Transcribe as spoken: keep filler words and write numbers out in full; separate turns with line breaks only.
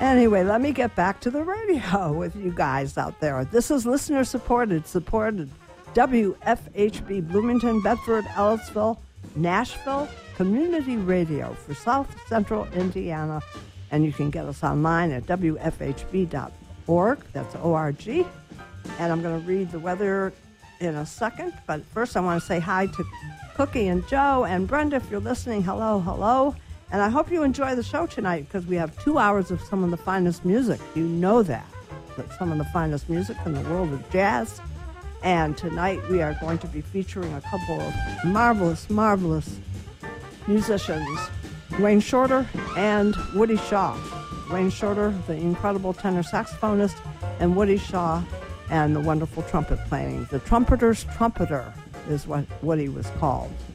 Anyway, let me get back to the radio with you guys out there. This is listener-supported, supported W F H B Bloomington, Bedford, Ellisville, Nashville, community radio for South Central Indiana. And you can get us online at W F H B dot org. That's O R G. And I'm going to read the weather in a second. But first, I want to say hi to Cookie and Joe and Brenda. If you're listening, hello, hello. And I hope you enjoy the show tonight because we have two hours of some of the finest music. You know that. That's some of the finest music in the world of jazz. And tonight we are going to be featuring a couple of marvelous, marvelous musicians, Wayne Shorter and Woody Shaw. Wayne Shorter, the incredible tenor saxophonist, and Woody Shaw and the wonderful trumpet playing. The trumpeter's trumpeter is what Woody was called.